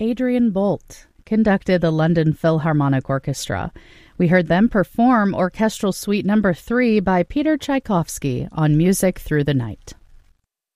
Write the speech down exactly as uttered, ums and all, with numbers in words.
Adrian Bolt conducted the London Philharmonic Orchestra. We heard them perform Orchestral Suite Number three by Peter Tchaikovsky on Music Through the Night.